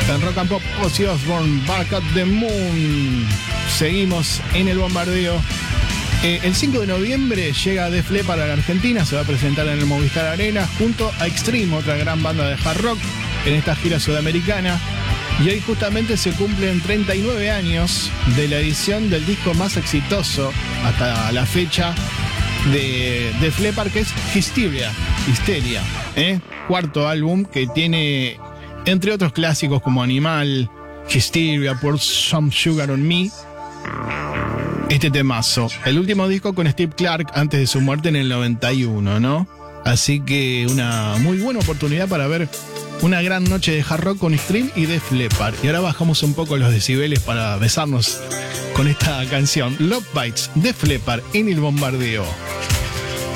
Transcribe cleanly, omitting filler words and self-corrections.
En Rock and Pop, Ozzy Osbourne, Bark at the Moon. Seguimos en el bombardeo. El 5 de noviembre llega Def Leppard a la Argentina, se va a presentar en el Movistar Arena junto a Extreme, otra gran banda de hard rock, en esta gira sudamericana. Y hoy justamente se cumplen 39 años de la edición del disco más exitoso hasta la fecha de Def Leppard, que es Hysteria. Cuarto álbum que tiene, entre otros clásicos como Animal, Hysteria, Pour Some Sugar on Me, este temazo. El último disco con Steve Clark antes de su muerte en el 91, ¿no? Así que una muy buena oportunidad para ver una gran noche de hard rock con Extreme y Def Leppard. Y ahora bajamos un poco los decibeles para besarnos con esta canción. Love Bites, Def Leppard en el bombardeo.